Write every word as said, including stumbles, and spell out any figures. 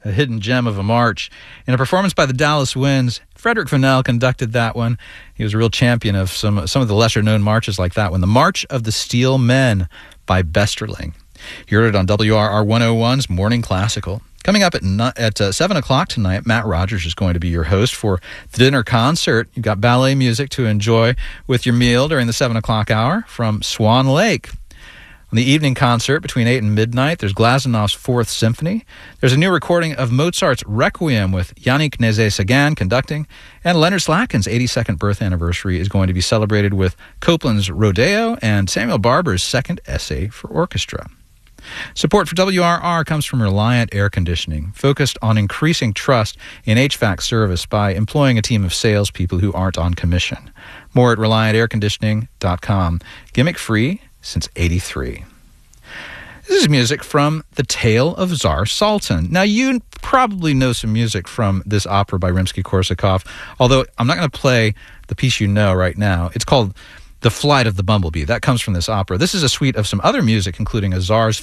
a hidden gem of a march. In a performance by the Dallas Winds, Frederick Fennell conducted that one. He was a real champion of some, some of the lesser-known marches like that one. The March of the Steel Men by Besterling. You heard it on W R R one oh one's Morning Classical. Coming up at at uh, seven o'clock tonight, Matt Rogers is going to be your host for the dinner concert. You've got ballet music to enjoy with your meal during the seven o'clock hour from Swan Lake. On the evening concert between eight and midnight, there's Glasenov's Fourth Symphony. There's a new recording of Mozart's Requiem with Yannick Nézet-Séguin conducting. And Leonard Slatkin's eighty-second birth anniversary is going to be celebrated with Copland's Rodeo and Samuel Barber's second essay for orchestra. Support for W R R comes from Reliant Air Conditioning, focused on increasing trust in H V A C service by employing a team of salespeople who aren't on commission. More at reliant air conditioning dot com. Gimmick-free since eighty-three. This is music from The Tale of Tsar Sultan. Now, you probably know some music from this opera by Rimsky-Korsakov, although I'm not going to play the piece you know right now. It's called The Flight of the Bumblebee. That comes from this opera. This is a suite of some other music, including a Tsar's